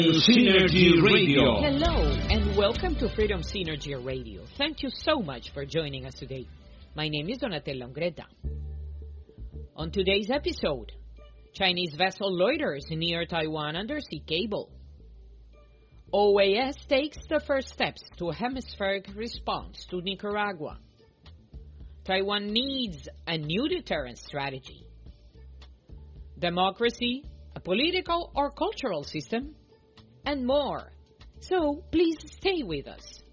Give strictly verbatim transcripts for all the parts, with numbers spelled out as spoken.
Synergy Radio. Hello and welcome to Freedom Synergy Radio. Thank you so much for joining us today. My name is Donatella Ungretta. On today's episode, Chinese vessel loiters near Taiwan undersea cable. O A S takes the first steps to a hemispheric response to Nicaragua. Taiwan needs a new deterrence strategy. Democracy, a political or cultural system, and more. So please stay with us.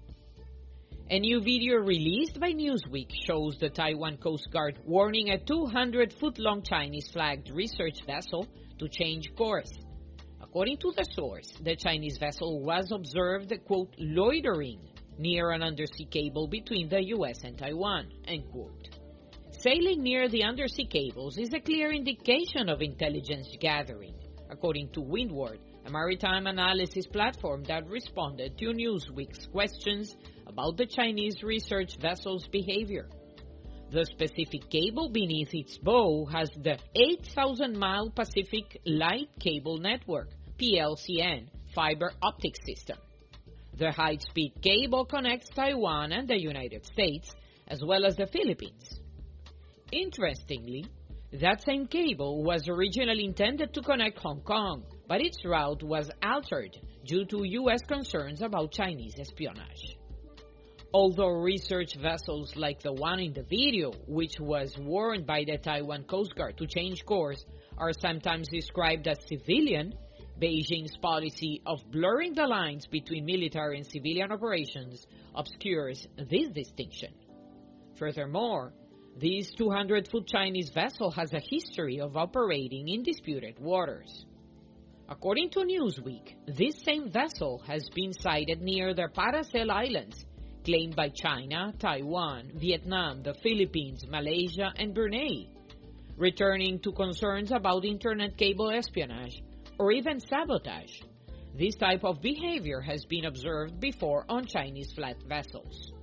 A new video released by Newsweek shows the Taiwan Coast Guard warning a two hundred foot long Chinese flagged research vessel to change course. According to the source, the Chinese vessel was observed, quote, loitering near an undersea cable between the U S and Taiwan, end quote. Sailing near the undersea cables is a clear indication of intelligence gathering, according to Windward, a maritime analysis platform that responded to Newsweek's questions about the Chinese research vessel's behavior. The specific cable beneath its bow has the eight thousand mile Pacific Light Cable Network, P L C N, fiber optic system. The high-speed cable connects Taiwan and the United States, as well as the Philippines. Interestingly, that same cable was originally intended to connect Hong Kong, but its route was altered due to U S concerns about Chinese espionage. Although research vessels like the one in the video, which was warned by the Taiwan Coast Guard to change course, are sometimes described as civilian, Beijing's policy of blurring the lines between military and civilian operations obscures this distinction. Furthermore, this two hundred foot Chinese vessel has a history of operating in disputed waters. According to Newsweek, this same vessel has been sighted near the Paracel Islands, claimed by China, Taiwan, Vietnam, the Philippines, Malaysia, and Brunei, returning to concerns about internet cable espionage or even sabotage. This type of behavior has been observed before on Chinese flagged vessels.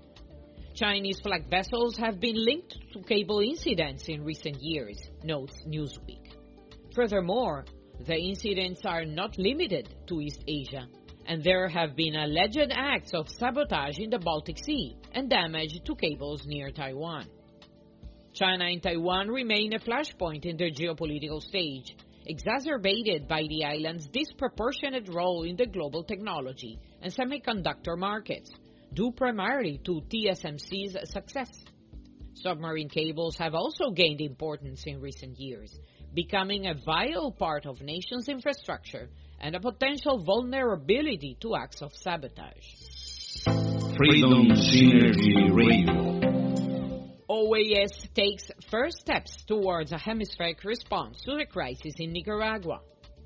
Chinese flagged vessels have been linked to cable incidents in recent years, notes Newsweek. Furthermore, the incidents are not limited to East Asia, and there have been alleged acts of sabotage in the Baltic Sea and damage to cables near Taiwan. China and Taiwan remain a flashpoint in the geopolitical stage, exacerbated by the island's disproportionate role in the global technology and semiconductor markets, due primarily to T S M C's success. Submarine cables have also gained importance in recent years, becoming a vital part of nations' infrastructure and a potential vulnerability to acts of sabotage. Freedom Synergy Radio. O A S takes first steps towards a hemispheric response to the crisis in Nicaragua.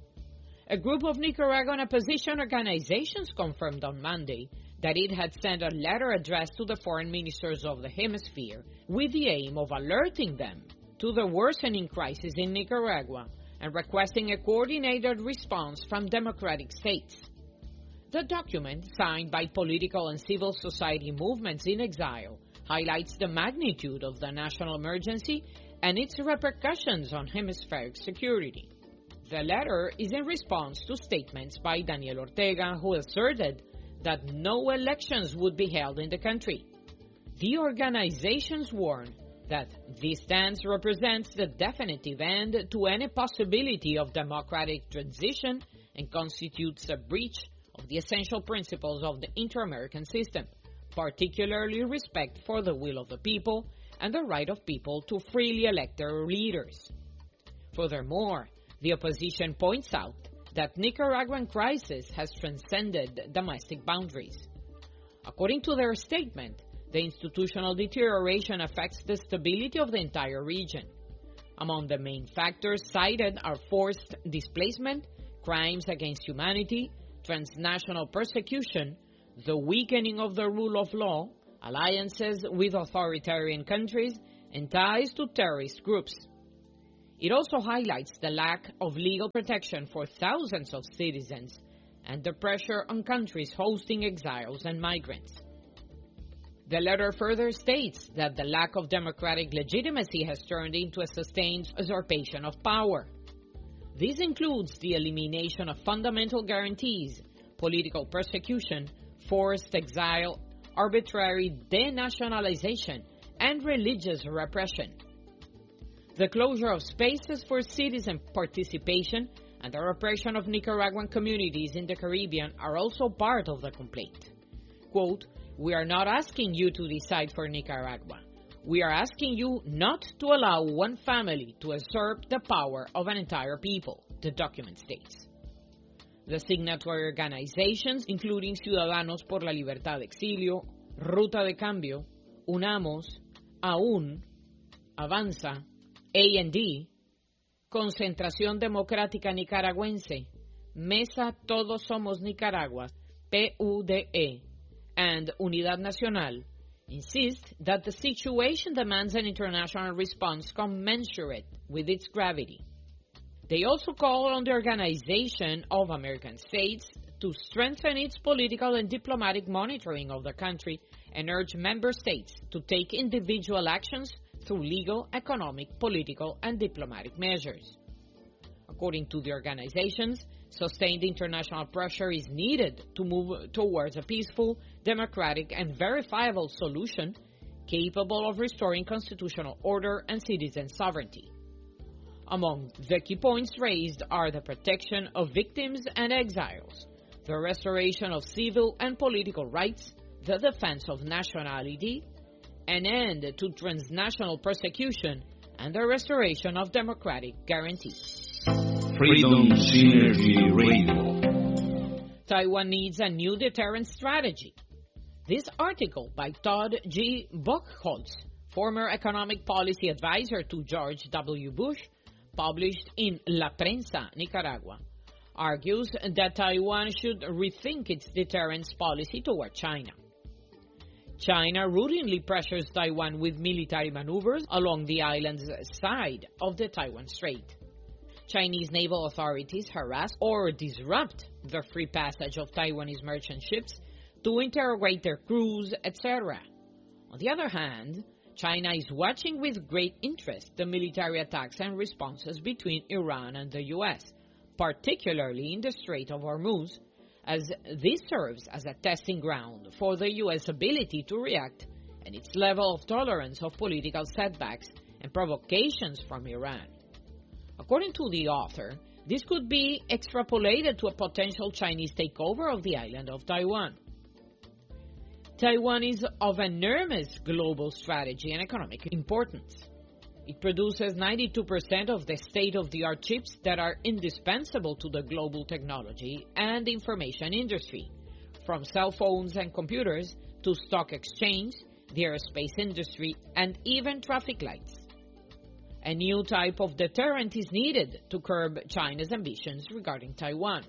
A group of Nicaraguan opposition organizations confirmed on Monday that it had sent a letter addressed to the foreign ministers of the hemisphere with the aim of alerting them to the worsening crisis in Nicaragua and requesting a coordinated response from democratic states. The document, signed by political and civil society movements in exile, highlights the magnitude of the national emergency and its repercussions on hemispheric security. The letter is in response to statements by Daniel Ortega, who asserted that no elections would be held in the country. The organizations warn that this stance represents the definitive end to any possibility of democratic transition and constitutes a breach of the essential principles of the inter-American system, particularly respect for the will of the people and the right of people to freely elect their leaders. Furthermore, the opposition points out that Nicaraguan crisis has transcended domestic boundaries. According to their statement, the institutional deterioration affects the stability of the entire region. Among the main factors cited are forced displacement, crimes against humanity, transnational persecution, the weakening of the rule of law, alliances with authoritarian countries, and ties to terrorist groups. It also highlights the lack of legal protection for thousands of citizens and the pressure on countries hosting exiles and migrants. The letter further states that the lack of democratic legitimacy has turned into a sustained usurpation of power. This includes the elimination of fundamental guarantees, political persecution, forced exile, arbitrary denationalization, and religious repression. The closure of spaces for citizen participation and the repression of Nicaraguan communities in the Caribbean are also part of the complaint. Quote, "We are not asking you to decide for Nicaragua. We are asking you not to allow one family to usurp the power of an entire people," the document states. The signatory organizations, including Ciudadanos por la Libertad de Exilio, Ruta de Cambio, UNAMOS, AUN, Avanza, A N D, Concentración Democrática Nicaragüense, Mesa Todos Somos Nicaragua, P U D E, and Unidad Nacional, insist that the situation demands an international response commensurate with its gravity. They also call on the Organization of American States to strengthen its political and diplomatic monitoring of the country and urge member states to take individual actions through legal, economic, political, and diplomatic measures. According to the organizations, sustained international pressure is needed to move towards a peaceful, democratic, and verifiable solution capable of restoring constitutional order and citizen sovereignty. Among the key points raised are the protection of victims and exiles, the restoration of civil and political rights, the defense of nationality, an end to transnational persecution, and the restoration of democratic guarantees. Freedom Synergy Radio. Taiwan needs a new deterrent strategy. This article by Todd G. Buchholz, former economic policy advisor to George W. Bush, published in La Prensa, Nicaragua, argues that Taiwan should rethink its deterrence policy toward China. China routinely pressures Taiwan with military maneuvers along the island's side of the Taiwan Strait. Chinese naval authorities harass or disrupt the free passage of Taiwanese merchant ships to interrogate their crews, et cetera. On the other hand, China is watching with great interest the military attacks and responses between Iran and the U S, particularly in the Strait of Hormuz, as this serves as a testing ground for the U S ability to react and its level of tolerance of political setbacks and provocations from Iran. According to the author, this could be extrapolated to a potential Chinese takeover of the island of Taiwan. Taiwan is of enormous global strategy and economic importance. It produces ninety-two percent of the state-of-the-art chips that are indispensable to the global technology and information industry, from cell phones and computers to stock exchange, the aerospace industry, and even traffic lights. A new type of deterrent is needed to curb China's ambitions regarding Taiwan.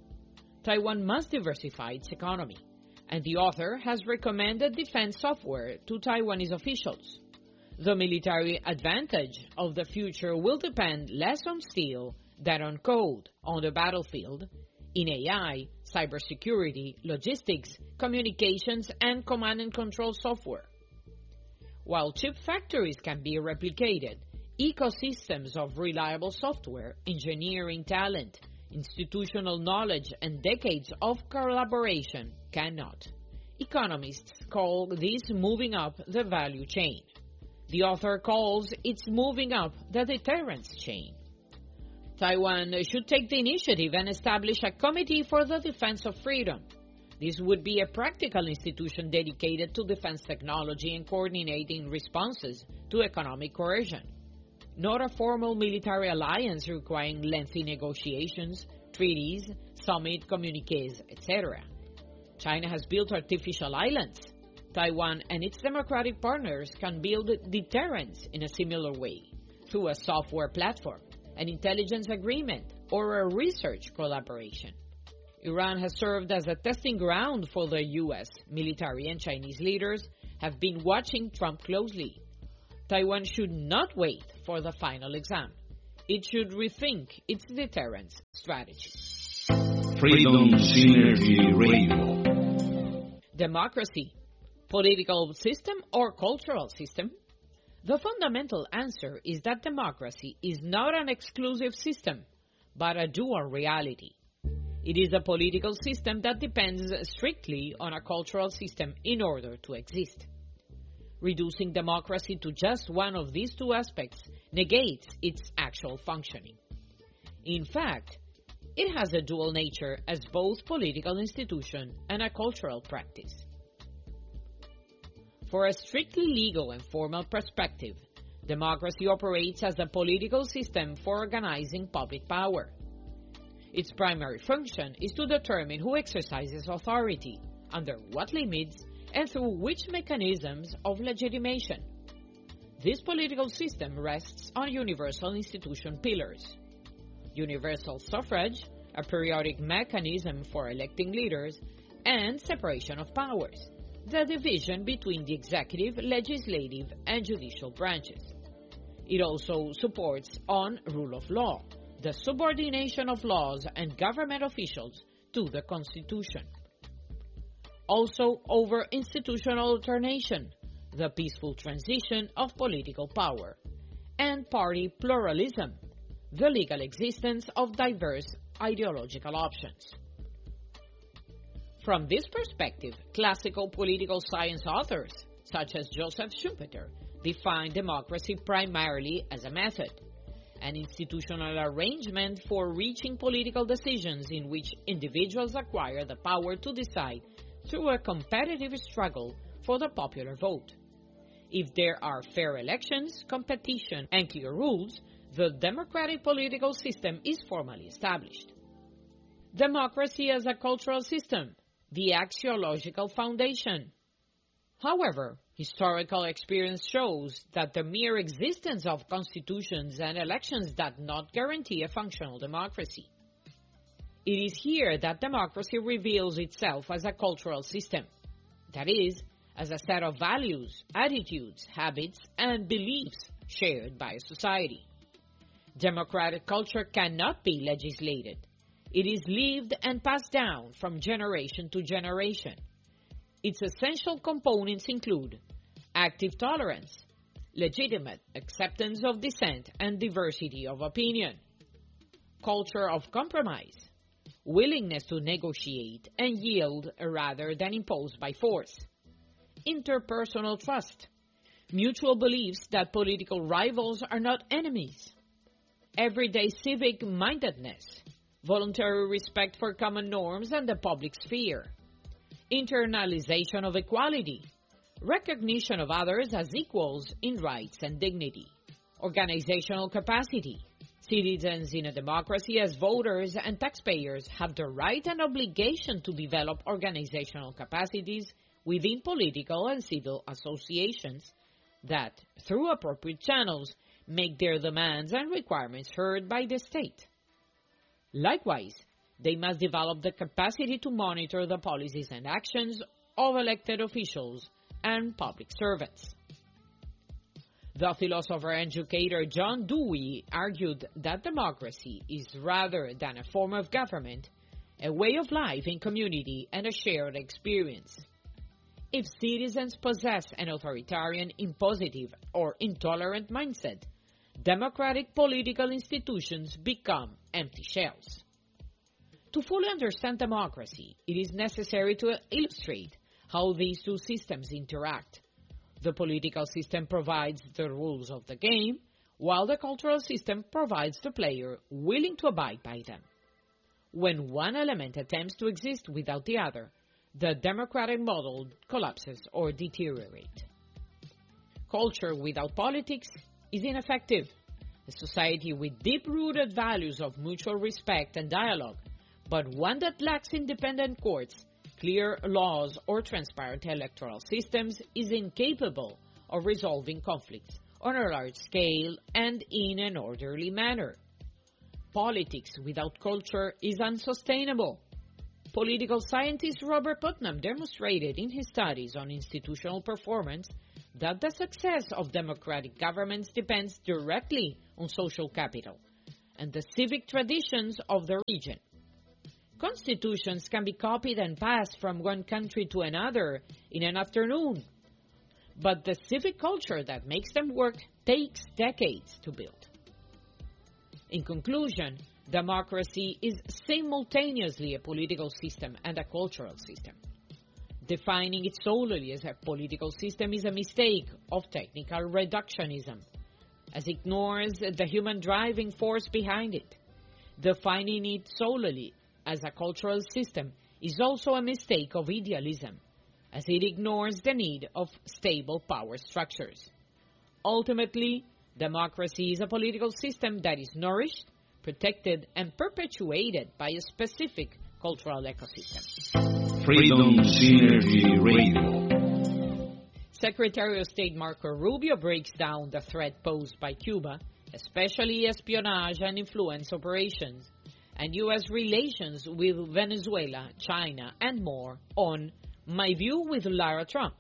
Taiwan must diversify its economy, and the author has recommended defense software to Taiwanese officials. The military advantage of the future will depend less on steel than on code on the battlefield, in A I, cybersecurity, logistics, communications, and command and control software. While chip factories can be replicated, ecosystems of reliable software, engineering talent, institutional knowledge, and decades of collaboration cannot. Economists call this moving up the value chain. The author calls it moving up the deterrence chain. Taiwan should take the initiative and establish a Committee for the Defense of Freedom. This would be a practical institution dedicated to defense technology and coordinating responses to economic coercion, not a formal military alliance requiring lengthy negotiations, treaties, summit communiques, et cetera. China has built artificial islands. Taiwan and its democratic partners can build deterrence in a similar way, through a software platform, an intelligence agreement, or a research collaboration. Iran has served as a testing ground for the U S. Military and Chinese leaders have been watching Trump closely. Taiwan should not wait for the final exam. It should rethink its deterrence strategy. Freedom Synergy Radio. Democracy, political system or cultural system? The fundamental answer is that democracy is not an exclusive system, but a dual reality. It is a political system that depends strictly on a cultural system in order to exist. Reducing democracy to just one of these two aspects negates its actual functioning. In fact, it has a dual nature as both political institution and a cultural practice. For a strictly legal and formal perspective, democracy operates as a political system for organizing public power. Its primary function is to determine who exercises authority, under what limits, and through which mechanisms of legitimation. This political system rests on universal institution pillars: universal suffrage, a periodic mechanism for electing leaders, and separation of powers, the division between the executive, legislative, and judicial branches. It also supports on rule of law, the subordination of laws and government officials to the Constitution. Also over institutional alternation, the peaceful transition of political power, and party pluralism, the legal existence of diverse ideological options. From this perspective, classical political science authors, such as Joseph Schumpeter, define democracy primarily as a method, an institutional arrangement for reaching political decisions in which individuals acquire the power to decide through a competitive struggle for the popular vote. If there are fair elections, competition, and clear rules, the democratic political system is formally established. Democracy as a cultural system, the axiological foundation. However, historical experience shows that the mere existence of constitutions and elections does not guarantee a functional democracy. It is here that democracy reveals itself as a cultural system, that is, as a set of values, attitudes, habits, and beliefs shared by a society. Democratic culture cannot be legislated. It is lived and passed down from generation to generation. Its essential components include active tolerance, legitimate acceptance of dissent and diversity of opinion, culture of compromise, willingness to negotiate and yield rather than impose by force, interpersonal trust, mutual beliefs that political rivals are not enemies, everyday civic mindedness, voluntary respect for common norms and the public sphere, internalization of equality, recognition of others as equals in rights and dignity, organizational capacity. Citizens in a democracy as voters and taxpayers have the right and obligation to develop organizational capacities within political and civil associations that, through appropriate channels, make their demands and requirements heard by the state. Likewise, they must develop the capacity to monitor the policies and actions of elected officials and public servants. The philosopher and educator John Dewey argued that democracy is rather than a form of government, a way of life in community and a shared experience. If citizens possess an authoritarian, impositive, or intolerant mindset, democratic political institutions become empty shells. To fully understand democracy, it is necessary to illustrate how these two systems interact. The political system provides the rules of the game, while the cultural system provides the player willing to abide by them. When one element attempts to exist without the other, the democratic model collapses or deteriorates. Culture without politics is ineffective. A society with deep-rooted values of mutual respect and dialogue, but one that lacks independent courts, clear laws, or transparent electoral systems is incapable of resolving conflicts on a large scale and in an orderly manner. Politics without culture is unsustainable. Political scientist Robert Putnam demonstrated in his studies on institutional performance that the success of democratic governments depends directly on social capital and the civic traditions of the region. Constitutions can be copied and passed from one country to another in an afternoon, but the civic culture that makes them work takes decades to build. In conclusion, Democracy is simultaneously a political system and a cultural system. Defining it solely as a political system is a mistake of technical reductionism, as it ignores the human driving force behind it. Defining it solely as a cultural system is also a mistake of idealism, as it ignores the need of stable power structures. Ultimately, democracy is a political system that is nourished, protected, and perpetuated by a specific cultural ecosystem. Freedom Synergy Radio. Secretary of State Marco Rubio breaks down the threat posed by Cuba, especially espionage and influence operations, and U S relations with Venezuela, China, and more on My View with Lara Trump.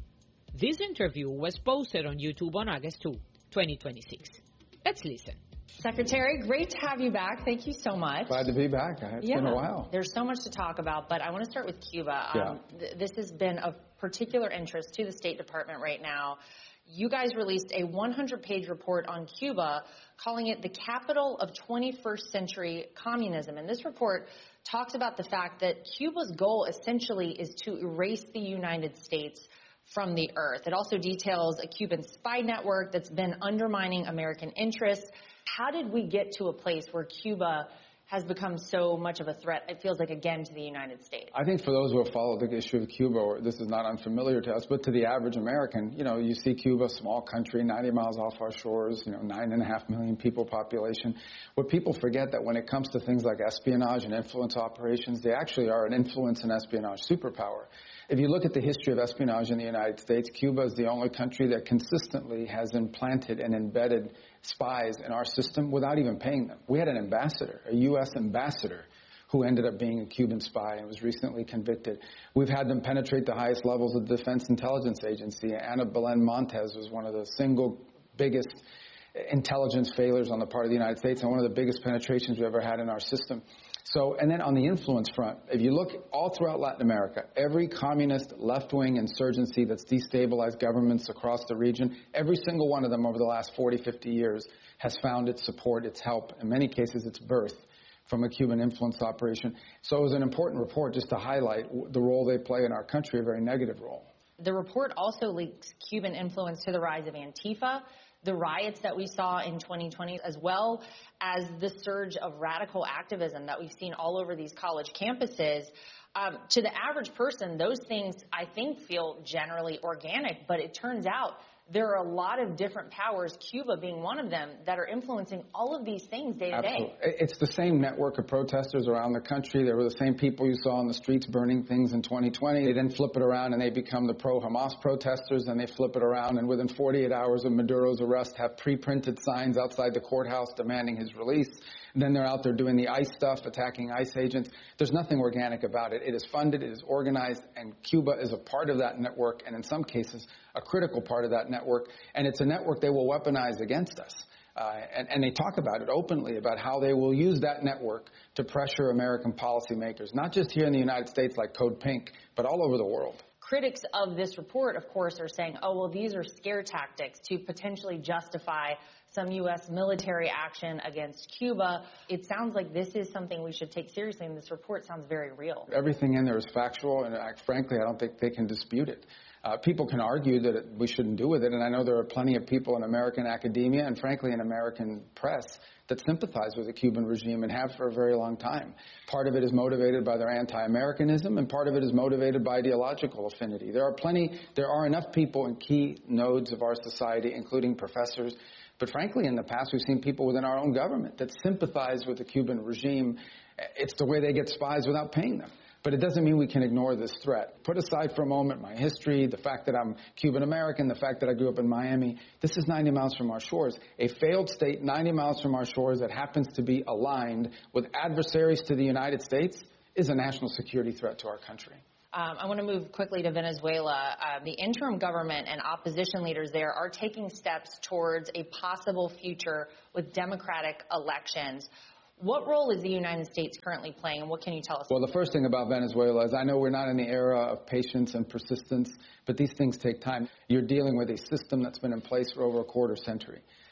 This interview was posted on YouTube on August second, twenty twenty-six. Let's listen. Secretary, great to have you back. Thank you so much. Glad to be back. It's yeah, been a while. There's so much to talk about, but I want to start with Cuba. Yeah. Um, th- this has been of particular interest to the State Department right now. You guys released a one hundred page report on Cuba, calling it the capital of twenty-first century communism. And this report talks about the fact that Cuba's goal essentially is to erase the United States from the earth. It also details a Cuban spy network that's been undermining American interests. How did we get to a place where Cuba has become so much of a threat, it feels like, again, to the United States? I think for those who have followed the issue of Cuba, or this is not unfamiliar to us, but to the average American, you know, you see Cuba, small country, ninety miles off our shores, you know, nine and a half million people population. What people forget that when it comes to things like espionage and influence operations, they actually are an influence and espionage superpower. If you look at the history of espionage in the United States, Cuba is the only country that consistently has implanted and embedded spies in our system without even paying them. We had an ambassador, a U S ambassador, who ended up being a Cuban spy and was recently convicted. We've had them penetrate the highest levels of the Defense Intelligence Agency. Ana Belén Montes was one of the single biggest intelligence failures on the part of the United States and one of the biggest penetrations we've ever had in our system. So, and then on the influence front, if you look all throughout Latin America, every communist left-wing insurgency that's destabilized governments across the region, every single one of them over the last forty, fifty years has found its support, its help, in many cases its birth from a Cuban influence operation. So it was an important report just to highlight the role they play in our country, a very negative role. The report also links Cuban influence to the rise of Antifa, the riots that we saw in twenty twenty, as well as the surge of radical activism that we've seen all over these college campuses. Um, to the average person, those things, I think, feel generally organic, but it turns out there are a lot of different powers, Cuba being one of them, that are influencing all of these things day to day. Absolutely. It's the same network of protesters around the country. They were the same people you saw on the streets burning things in twenty twenty. They then flip it around and they become the pro-Hamas protesters, and they flip it around and within forty-eight hours of Maduro's arrest have pre-printed signs outside the courthouse demanding his release. And then they're out there doing the ICE stuff, attacking ICE agents. There's nothing organic about it. It is funded, it is organized, and Cuba is a part of that network, and in some cases, a critical part of that network. And it's a network they will weaponize against us. Uh, and, and they talk about it openly, about how they will use that network to pressure American policymakers, not just here in the United States like Code Pink, but all over the world. Critics of this report, of course, are saying, oh, well, these are scare tactics to potentially justify some U S military action against Cuba. It sounds like this is something we should take seriously, and this report sounds very real. Everything in there is factual, and I, frankly, I don't think they can dispute it. Uh, people can argue that it, we shouldn't do with it, and I know there are plenty of people in American academia and, frankly, in American press that sympathize with the Cuban regime and have for a very long time. Part of it is motivated by their anti-Americanism, and part of it is motivated by ideological affinity. There are plenty, there are enough people in key nodes of our society, including professors, but frankly, in the past, we've seen people within our own government that sympathize with the Cuban regime. It's the way they get spies without paying them. But it doesn't mean we can ignore this threat. Put aside for a moment my history, the fact that I'm Cuban-American, the fact that I grew up in Miami. This is ninety miles from our shores. A failed state ninety miles from our shores that happens to be aligned with adversaries to the United States is a national security threat to our country. Um, I want to move quickly to Venezuela. Uh, the interim government and opposition leaders there are taking steps towards a possible future with democratic elections. What role is the United States currently playing, and what can you tell us? Well, the first thing about Venezuela is I know we're not in the era of patience and persistence, but these things take time. You're dealing with a system that's been in place for over a quarter century.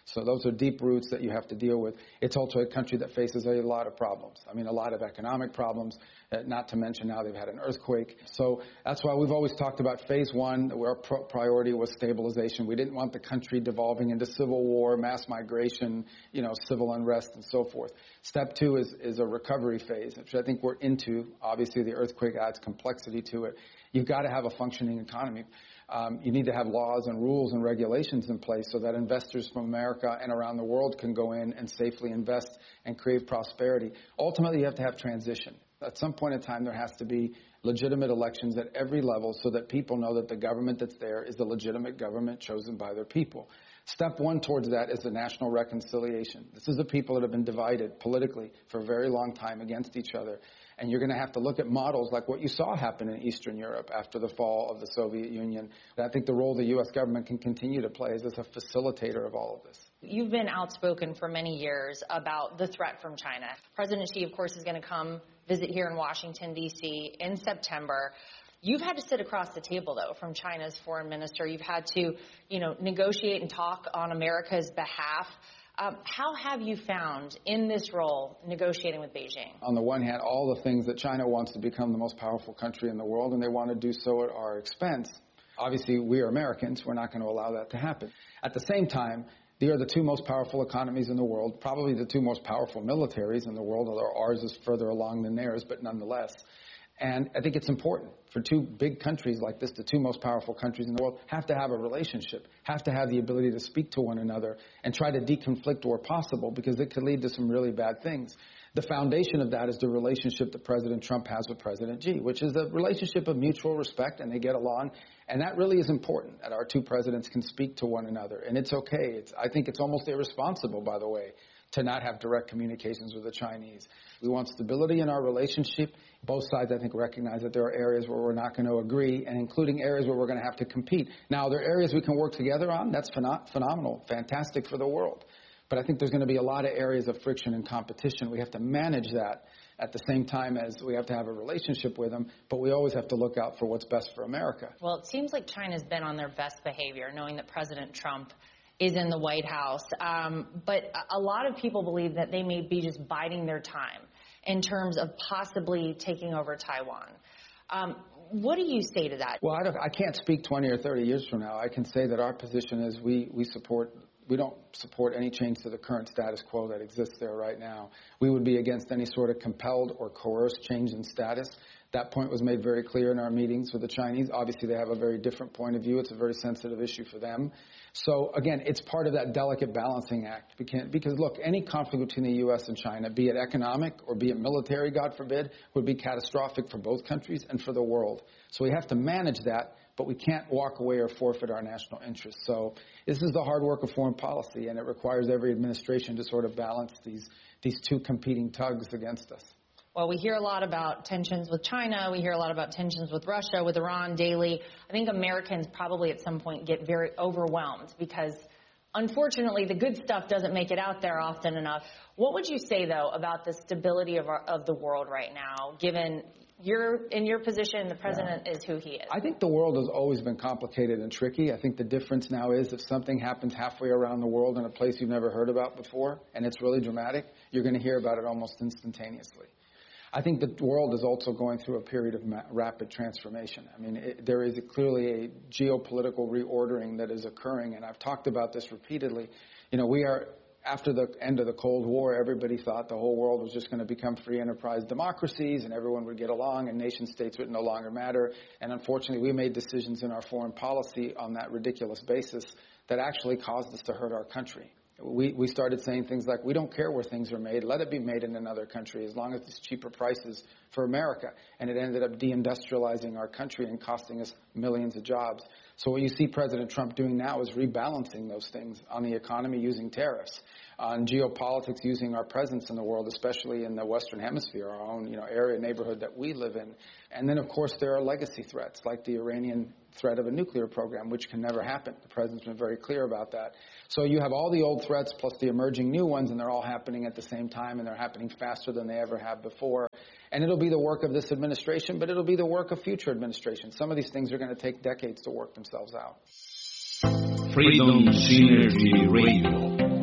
So those are deep roots that you have to deal with. It's also a country that faces a lot of problems. I mean, a lot of economic problems, uh, not to mention now they've had an earthquake. So that's why we've always talked about phase one, where our pro- priority was stabilization. We didn't want the country devolving into civil war, mass migration, you know, civil unrest, and so forth. Step two is, is a recovery phase, which I think we're into. Obviously, the earthquake adds complexity to it. You've got to have a functioning economy. Um, you need to have laws and rules and regulations in place so that investors from America and around the world can go in and safely invest and create prosperity. Ultimately, you have to have transition. At some point in time, there has to be legitimate elections at every level so that people know that the government that's there is the legitimate government chosen by their people. Step one towards that is the national reconciliation. This is the people that have been divided politically for a very long time against each other. And you're going to have to look at models like what you saw happen in Eastern Europe after the fall of the Soviet Union. And I think the role the U S government can continue to play is as a facilitator of all of this. You've been outspoken for many years about the threat from China. President Xi, of course, is going to come visit here in Washington, D C in September. You've had to sit across the table, though, from China's foreign minister. You've had to, you know, negotiate and talk on America's behalf. Um, how have you found in this role negotiating with Beijing? On the one hand, all the things that China wants to become the most powerful country in the world, and they want to do so at our expense. Obviously, we are Americans. We're not going to allow that to happen. At the same time, they are the two most powerful economies in the world, probably the two most powerful militaries in the world, although ours is further along than theirs, but nonetheless. And I think it's important for two big countries like this, the two most powerful countries in the world, have to have a relationship, have to have the ability to speak to one another and try to deconflict where possible, because it could lead to some really bad things. The foundation of that is the relationship that President Trump has with President Xi, which is a relationship of mutual respect, and they get along. And that really is important, that our two presidents can speak to one another. And it's okay. It's, I think it's almost irresponsible, by the way, to not have direct communications with the Chinese. We want stability in our relationship. Both sides, I think, recognize that there are areas where we're not going to agree, and including areas where we're going to have to compete. Now, there are areas we can work together on. That's phen- phenomenal, fantastic for the world. But I think there's going to be a lot of areas of friction and competition. We have to manage that at the same time as we have to have a relationship with them, but we always have to look out for what's best for America. Well, it seems like China's been on their best behavior, knowing that President Trump is in the White House. Um, but a lot of people believe that they may be just biding their time in terms of possibly taking over Taiwan. Um, what do you say to that? Well, I, don't, I can't speak twenty or thirty years from now. I can say that our position is we, we support, we don't support any change to the current status quo that exists there right now. We would be against any sort of compelled or coerced change in status. That point was made very clear in our meetings with the Chinese. Obviously, they have a very different point of view. It's a very sensitive issue for them. So, again, it's part of that delicate balancing act. Because, look, any conflict between the U S and China, be it economic or be it military, God forbid, would be catastrophic for both countries and for the world. So we have to manage that, but we can't walk away or forfeit our national interests. So this is the hard work of foreign policy, and it requires every administration to sort of balance these, these two competing tugs against us. Well, we hear a lot about tensions with China. We hear a lot about tensions with Russia, with Iran daily. I think Americans probably at some point get very overwhelmed because, unfortunately, the good stuff doesn't make it out there often enough. What would you say, though, about the stability of, our, of the world right now, given you're in your position, the president yeah. is who he is? I think the world has always been complicated and tricky. I think the difference now is if something happens halfway around the world in a place you've never heard about before, and it's really dramatic, you're going to hear about it almost instantaneously. I think the world is also going through a period of ma- rapid transformation. I mean, it, there is a, clearly a geopolitical reordering that is occurring, and I've talked about this repeatedly. You know, we are, after the end of the Cold War, everybody thought the whole world was just going to become free enterprise democracies and everyone would get along and nation states would no longer matter. And unfortunately, we made decisions in our foreign policy on that ridiculous basis that actually caused us to hurt our country. We, we started saying things like, we don't care where things are made. Let it be made in another country as long as it's cheaper prices for America. And it ended up deindustrializing our country and costing us millions of jobs. So what you see President Trump doing now is rebalancing those things on the economy using tariffs, on geopolitics using our presence in the world, especially in the Western Hemisphere, our own you know, area, neighborhood that we live in. And then, of course, there are legacy threats like the Iranian threat of a nuclear program, which can never happen. The president's been very clear about that. So you have all the old threats plus the emerging new ones, and they're all happening at the same time, and they're happening faster than they ever have before. And it'll be the work of this administration, but it'll be the work of future administrations. Some of these things are going to take decades to work themselves out. Freedom Synergy Radio.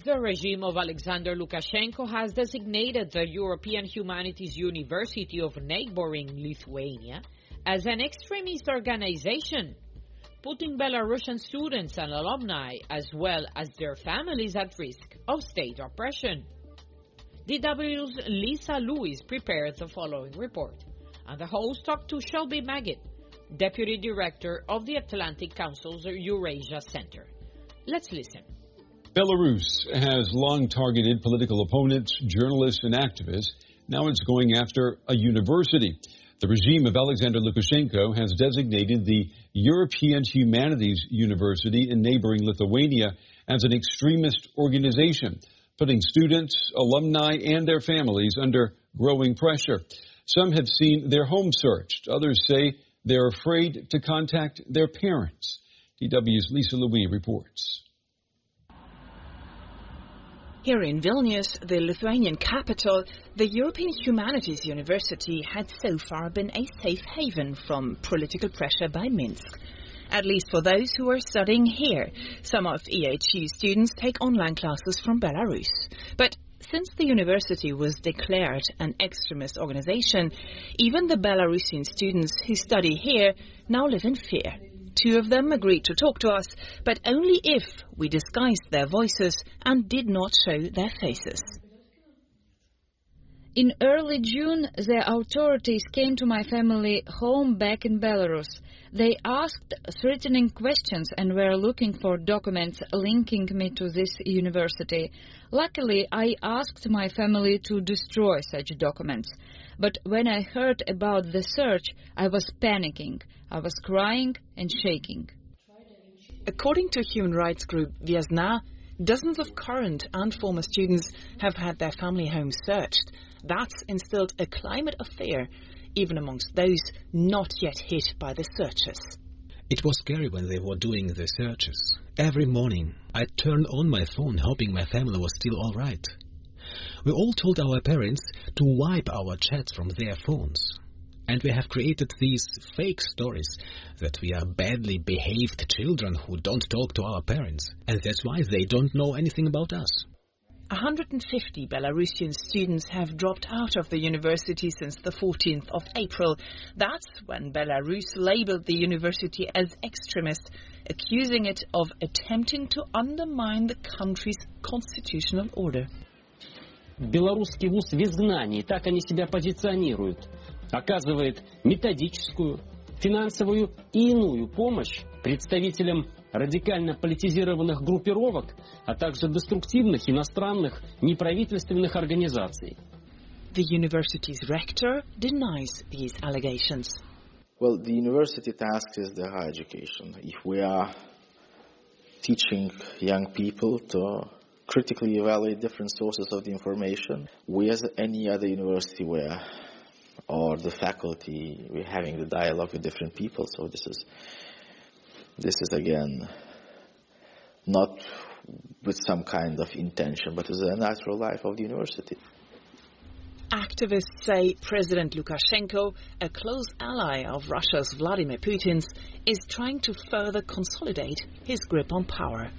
The regime of Alexander Lukashenko has designated the European Humanities University of neighboring Lithuania as an extremist organization, putting Belarusian students and alumni as well as their families at risk of state oppression. D W's Lisa Lewis prepared the following report, and the host talked to Shelby Magid, Deputy Director of the Atlantic Council's Eurasia Center. Let's listen. Belarus has long targeted political opponents, journalists, and activists. Now it's going after a university. The regime of Alexander Lukashenko has designated the European Humanities University in neighboring Lithuania as an extremist organization, putting students, alumni, and their families under growing pressure. Some have seen their homes searched. Others say they're afraid to contact their parents. D W's Lisa Louis reports. Here in Vilnius, the Lithuanian capital, the European Humanities University had so far been a safe haven from political pressure by Minsk. At least for those who are studying here. Some of E H U students take online classes from Belarus. But since the university was declared an extremist organization, even the Belarusian students who study here now live in fear. Two of them agreed to talk to us, but only if we disguised their voices and did not show their faces. In early June, the authorities came to my family home back in Belarus. They asked threatening questions and were looking for documents linking me to this university. Luckily, I asked my family to destroy such documents. But when I heard about the search, I was panicking. I was crying and shaking. According to human rights group Viasna, dozens of current and former students have had their family homes searched. That's instilled a climate of fear, even amongst those not yet hit by the searches. It was scary when they were doing the searches. Every morning, I turned on my phone hoping my family was still all right. We all told our parents to wipe our chats from their phones. And we have created these fake stories that we are badly behaved children who don't talk to our parents. And that's why they don't know anything about us. one hundred fifty Belarusian students have dropped out of the university since the fourteenth of April. That's when Belarus labeled the university as extremist, accusing it of attempting to undermine the country's constitutional order. Белорусский вуз в изгнании, так они себя позиционируют. Оказывает методическую, финансовую и иную помощь представителям радикально политизированных группировок, а также деструктивных иностранных неправительственных организаций. The university's rector denies these allegations. Well, the university task is the higher education. If we are teaching young people to critically evaluate different sources of the information, we as any other university where, or the faculty, we're having the dialogue with different people. So this is, this is again, not with some kind of intention, but it's a natural life of the university. Activists say President Lukashenko, a close ally of Russia's Vladimir Putin's, is trying to further consolidate his grip on power.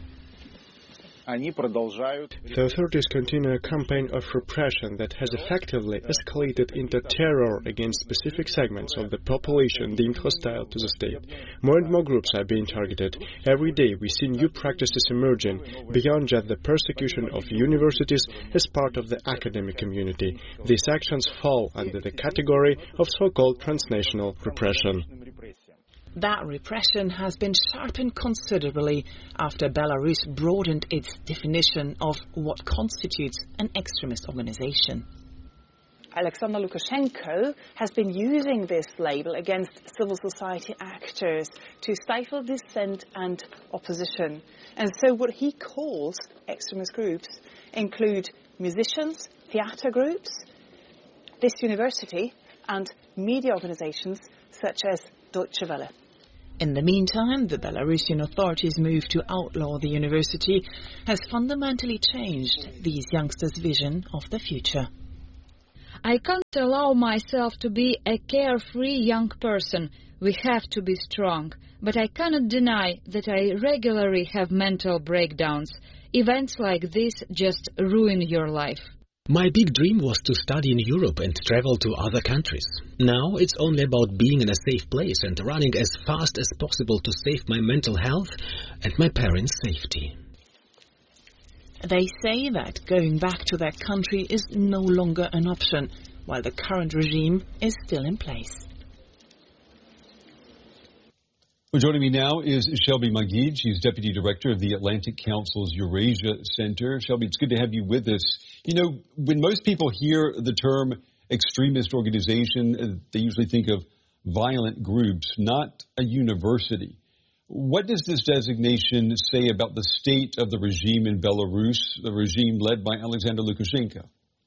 The authorities continue a campaign of repression that has effectively escalated into terror against specific segments of the population deemed hostile to the state. More and more groups are being targeted. Every day we see new practices emerging beyond just the persecution of universities as part of the academic community. These actions fall under the category of so-called transnational repression. That repression has been sharpened considerably after Belarus broadened its definition of what constitutes an extremist organization. Alexander Lukashenko has been using this label against civil society actors to stifle dissent and opposition. And so what he calls extremist groups include musicians, theatre groups, this university, and media organizations such as Deutsche Welle. In the meantime, the Belarusian authorities' move to outlaw the university has fundamentally changed these youngsters' vision of the future. I can't allow myself to be a carefree young person. We have to be strong. But I cannot deny that I regularly have mental breakdowns. Events like this just ruin your life. My big dream was to study in Europe and travel to other countries. Now it's only about being in a safe place and running as fast as possible to save my mental health and my parents' safety. They say that going back to their country is no longer an option, while the current regime is still in place. Well, joining me now is Shelby Magid. She's Deputy Director of the Atlantic Council's Eurasia Center. Shelby, it's good to have you with us. You know, when most people hear the term extremist organization, they usually think of violent groups, not a university. What does this designation say about the state of the regime in Belarus, the regime led by Alexander Lukashenko?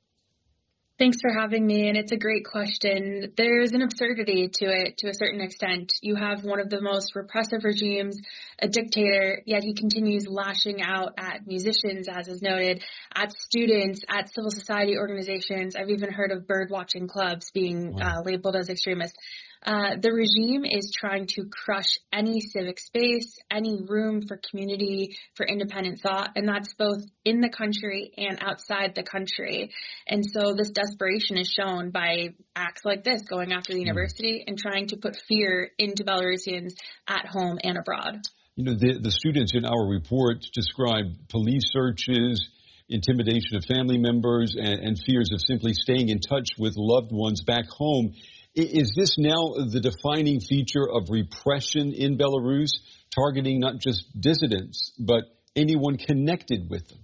Thanks for having me, and it's a great question. There's an absurdity to it to a certain extent. You have one of the most repressive regimes, a dictator, yet he continues lashing out at musicians, as is noted, at students, at civil society organizations. I've even heard of bird-watching clubs being wow. uh, labeled as extremist. Uh, the regime is trying to crush any civic space, any room for community, for independent thought, and that's both in the country and outside the country. And so this desperation is shown by acts like this, going after the university and trying to put fear into Belarusians at home and abroad. You know, the, the students in our report described police searches, intimidation of family members, and, and fears of simply staying in touch with loved ones back home. Is this now the defining feature of repression in Belarus, targeting not just dissidents, but anyone connected with them?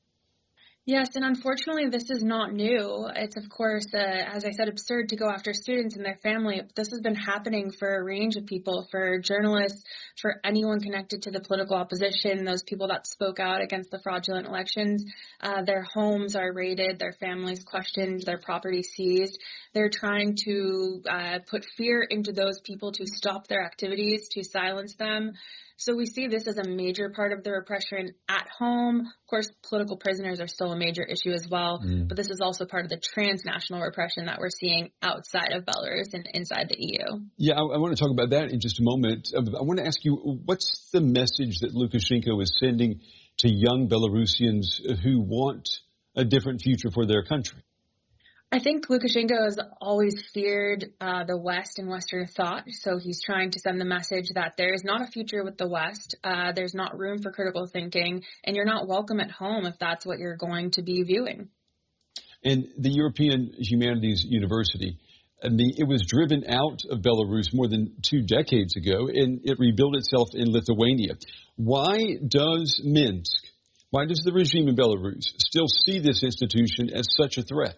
Yes, and unfortunately, this is not new. It's, of course, uh, as I said, absurd to go after students and their family. This has been happening for a range of people, for journalists, for anyone connected to the political opposition, those people that spoke out against the fraudulent elections. Uh, their homes are raided, their families questioned, their property seized. They're trying to uh, put fear into those people to stop their activities, to silence them. So we see this as a major part of the repression at home. Of course, political prisoners are still a major issue as well, mm. but this is also part of the transnational repression that we're seeing outside of Belarus and inside the E U. Yeah, I, I want to talk about that in just a moment. I want to ask you, what's the message that Lukashenko is sending to young Belarusians who want a different future for their country? I think Lukashenko has always feared uh, the West and Western thought, so he's trying to send the message that there is not a future with the West, uh, there's not room for critical thinking, and you're not welcome at home if that's what you're going to be viewing. And the European Humanities University, I mean, it was driven out of Belarus more than two decades ago, and it rebuilt itself in Lithuania. Why does Minsk, why does the regime in Belarus still see this institution as such a threat?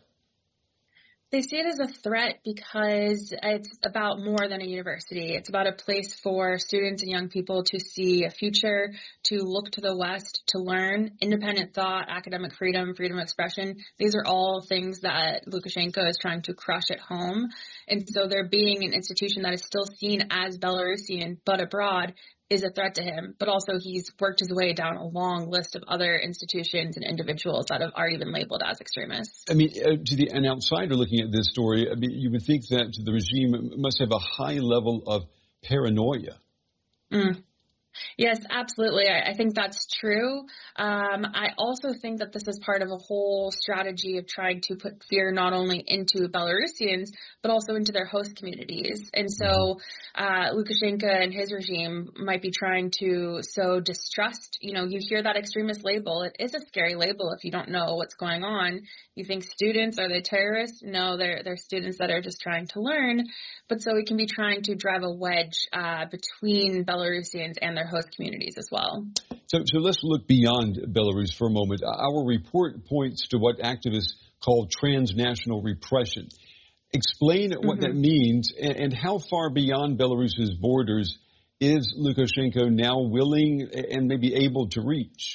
They see it as a threat because it's about more than a university. It's about a place for students and young people to see a future, to look to the West, to learn independent thought, academic freedom, freedom of expression. These are all things that Lukashenko is trying to crush at home. And so there being an institution that is still seen as Belarusian but abroad is a threat to him, but also he's worked his way down a long list of other institutions and individuals that have already been labeled as extremists. I mean, uh, to the an outsider looking at this story, I mean, you would think that the regime must have a high level of paranoia. Mm. Yes, absolutely. I, I think that's true. Um, I also think that this is part of a whole strategy of trying to put fear not only into Belarusians, but also into their host communities. And so uh, Lukashenko and his regime might be trying to sow distrust. You know, you hear that extremist label. It is a scary label if you don't know what's going on. You think students, are they terrorists? No, they're, they're students that are just trying to learn. But so we can be trying to drive a wedge uh, between Belarusians and their host communities as well. So, so let's look beyond Belarus for a moment. Our report points to what activists call transnational repression. Explain what mm-hmm. that means and, and how far beyond Belarus's borders is Lukashenko now willing and maybe able to reach?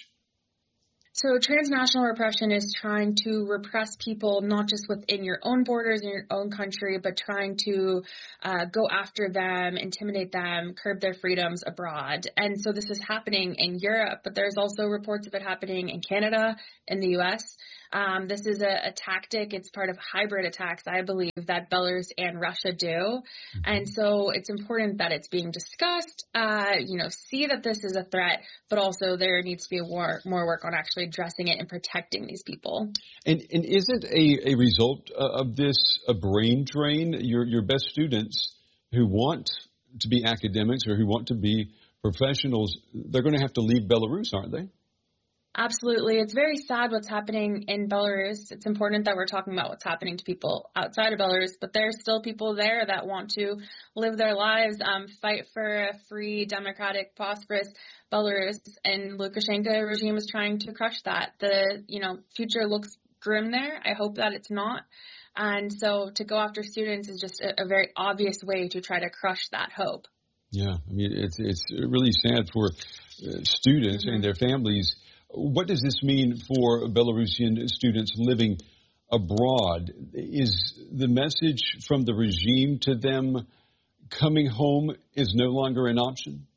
So transnational repression is trying to repress people not just within your own borders in your own country, but trying to uh, go after them, intimidate them, curb their freedoms abroad. And so this is happening in Europe, but there's also reports of it happening in Canada, in the U S. Um, this is a, a tactic. It's part of hybrid attacks, I believe, that Belarus and Russia do. And so it's important that it's being discussed, uh, you know, see that this is a threat, but also there needs to be more, more work on actually addressing it and protecting these people. And, and isn't a, a result of this a brain drain? Your, your best students who want to be academics or who want to be professionals, they're going to have to leave Belarus, aren't they? Absolutely. It's very sad what's happening in Belarus. It's important that we're talking about what's happening to people outside of Belarus, but there's still people there that want to live their lives, um, fight for a free, democratic, prosperous Belarus, and Lukashenko regime is trying to crush that. The, you know, future looks grim there. I hope that it's not. And so to go after students is just a, a very obvious way to try to crush that hope. Yeah, I mean, it's it's really sad for uh, students mm-hmm. and their families. What does this mean for Belarusian students living abroad? Is the message from the regime to them coming home is no longer an option?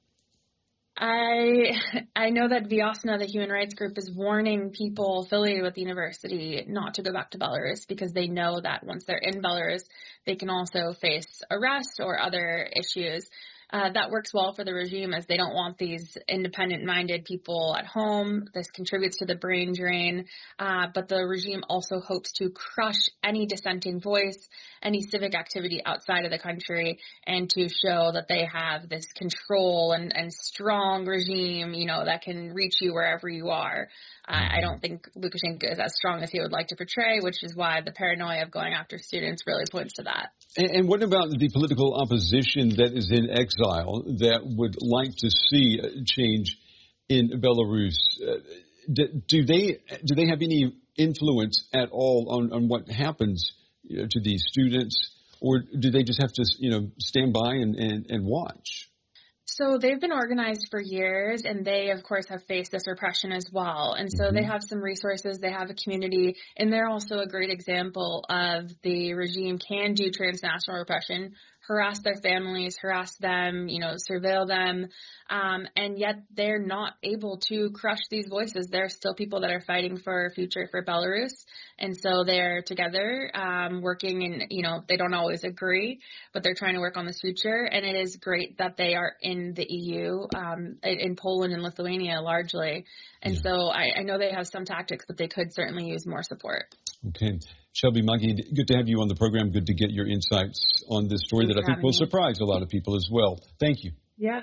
I I know that Vyasna, the human rights group, is warning people affiliated with the university not to go back to Belarus because they know that once they're in Belarus, they can also face arrest or other issues. Uh, that works well for the regime as they don't want these independent-minded people at home. This contributes to the brain drain. Uh, but the regime also hopes to crush any dissenting voice, any civic activity outside of the country, and to show that they have this control and, and strong regime, you know, that can reach you wherever you are. Uh, I don't think Lukashenko is as strong as he would like to portray, which is why the paranoia of going after students really points to that. And, and what about the political opposition that is in exile that would like to see a change in Belarus? Uh, do, do they do they have any influence at all on, on what happens, you know, to these students, or do they just have to, you know, stand by and, and, and watch? So they've been organized for years, and they, of course, have faced this repression as well. And so mm-hmm. they have some resources, they have a community, and they're also a great example of the regime can do transnational repression, harass their families, harass them, you know, surveil them, um, and yet they're not able to crush these voices. There are still people that are fighting for a future for Belarus, and so they're together um, working, and, you know, they don't always agree, but they're trying to work on this future, and it is great that they are in the E U, um, in Poland and Lithuania largely, and yeah. so I, I know they have some tactics, but they could certainly use more support. Okay. Shelby Magid, good to have you on the program. Good to get your insights on this story Thanks that I think will me. surprise a lot of people as well. Thank you. Yeah.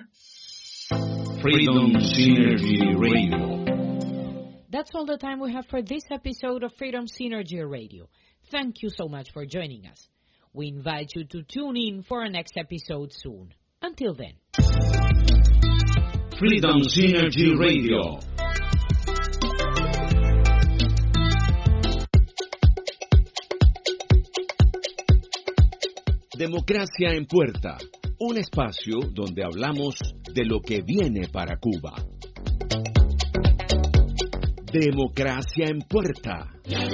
Freedom Synergy Radio. That's all the time we have for this episode of Freedom Synergy Radio. Thank you so much for joining us. We invite you to tune in for our next episode soon. Until then. Freedom Synergy Radio. Democracia en Puerta, un espacio donde hablamos de lo que viene para Cuba. Democracia en Puerta.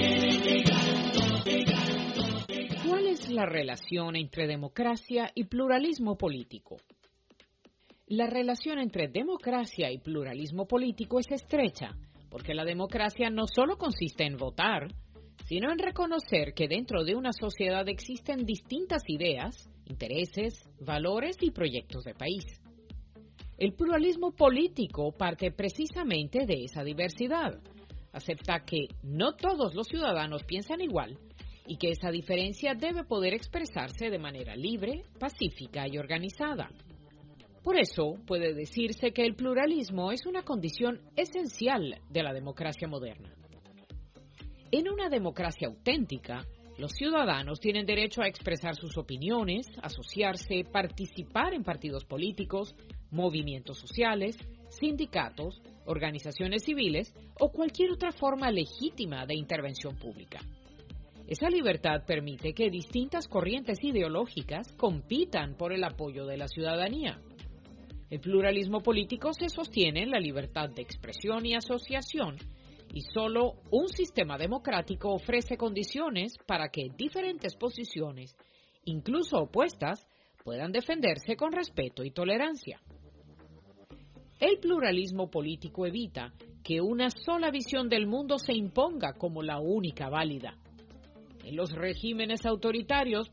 ¿Cuál es la relación entre democracia y pluralismo político? La relación entre democracia y pluralismo político es estrecha, porque la democracia no solo consiste en votar, sino en reconocer que dentro de una sociedad existen distintas ideas, intereses, valores y proyectos de país. El pluralismo político parte precisamente de esa diversidad. Acepta que no todos los ciudadanos piensan igual y que esa diferencia debe poder expresarse de manera libre, pacífica y organizada. Por eso puede decirse que el pluralismo es una condición esencial de la democracia moderna. En una democracia auténtica, los ciudadanos tienen derecho a expresar sus opiniones, asociarse, participar en partidos políticos, movimientos sociales, sindicatos, organizaciones civiles o cualquier otra forma legítima de intervención pública. Esa libertad permite que distintas corrientes ideológicas compitan por el apoyo de la ciudadanía. El pluralismo político se sostiene en la libertad de expresión y asociación, y solo un sistema democrático ofrece condiciones para que diferentes posiciones, incluso opuestas, puedan defenderse con respeto y tolerancia. El pluralismo político evita que una sola visión del mundo se imponga como la única válida. En los regímenes autoritarios,